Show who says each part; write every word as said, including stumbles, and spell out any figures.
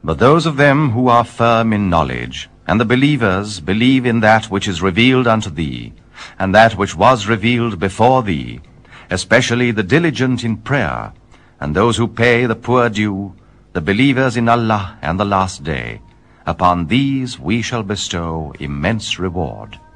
Speaker 1: But those of them who are firm in knowledge, and the believers believe in that which is revealed unto thee, and that which was revealed before thee, especially the diligent in prayer, and those who pay the poor due, the believers in Allah and the last day, upon these we shall bestow immense reward.